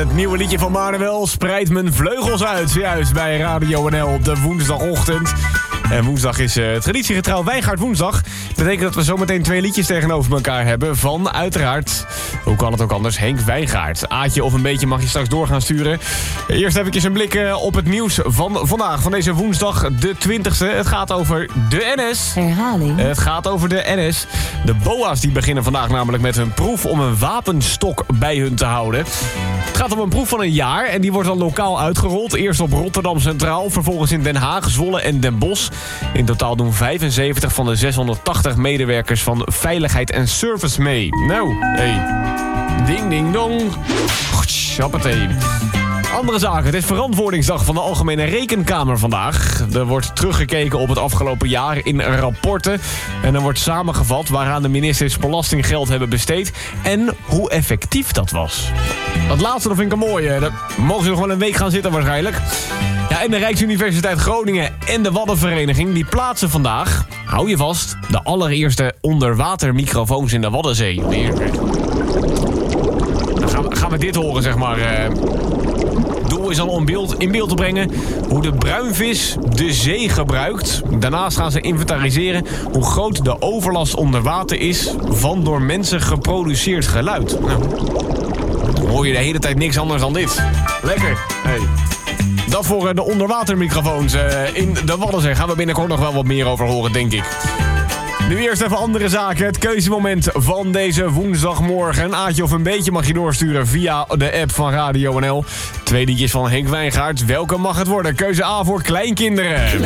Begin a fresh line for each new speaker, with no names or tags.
Het nieuwe liedje van Manuel spreidt mijn vleugels uit. Juist bij Radio NL op de woensdagochtend. En woensdag is traditiegetrouw Wijngaard woensdag. Betekent dat we zometeen 2 liedjes tegenover elkaar hebben van, uiteraard, hoe kan het ook anders, Henk Wijngaard. Aatje of een beetje mag je straks door gaan sturen. Eerst even een blik op het nieuws van vandaag, van deze woensdag de 20e. Het gaat over de NS.
Herhaling.
Het gaat over de NS. De BOA's die beginnen vandaag namelijk met hun proef om een wapenstok bij hun te houden. Het gaat om een proef van een jaar en die wordt dan lokaal uitgerold. Eerst op Rotterdam Centraal, vervolgens in Den Haag, Zwolle en Den Bosch. In totaal doen 75 van de 680 medewerkers van Veiligheid en Service mee. Nou, hey. Ding, ding, dong. Hoppatee. Andere zaken. Het is verantwoordingsdag van de Algemene Rekenkamer vandaag. Er wordt teruggekeken op het afgelopen jaar in rapporten. En er wordt samengevat waaraan de ministers belastinggeld hebben besteed en hoe effectief dat was. Dat laatste vind ik een mooie. Daar mogen ze nog wel een week gaan zitten waarschijnlijk. Ja, en de Rijksuniversiteit Groningen en de Waddenvereniging die plaatsen vandaag, hou je vast, de allereerste onderwatermicrofoons in de Waddenzee. Dan gaan we dit horen, zeg maar. Doel is al om in beeld te brengen hoe de bruinvis de zee gebruikt. Daarnaast gaan ze inventariseren hoe groot de overlast onder water is van door mensen geproduceerd geluid. Nou, dan hoor je de hele tijd niks anders dan dit. Lekker. Hey. Dat voor de onderwatermicrofoons in de Waddenzee. Gaan we binnenkort nog wel wat meer over horen, denk ik. Nu eerst even andere zaken. Het keuzemoment van deze woensdagmorgen. Een aatje of een beetje mag je doorsturen via de app van Radio NL. 2 liedjes van Henk Wijngaard. Welke mag het worden? Keuze A voor kleinkinderen.